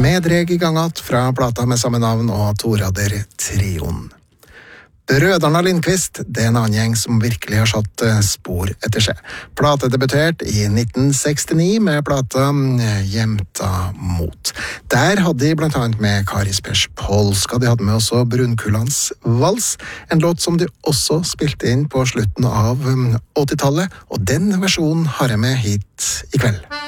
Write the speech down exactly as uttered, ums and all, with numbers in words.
med dreg i gangat fra plata med samme navn og Torader Trioen. Brødrene Lindqvist, det er en annen gjeng som virkelig har satt spor etter seg. Plata debuterte i nitten sekstini med plata Gjemta mot. Der hadde de blant annet med Kari Spers Polska, de hadde med også Brunkullans Vals, en låt som de også spilte inn på slutten av åttitallet, og den versjonen har jeg med hit i kveld.